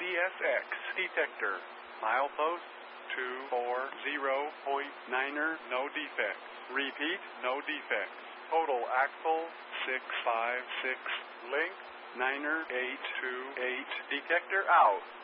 CSX detector. Milepost 240.9er, no defects. Repeat, no defects. Total axle 656. Length 9er 828. Detector out.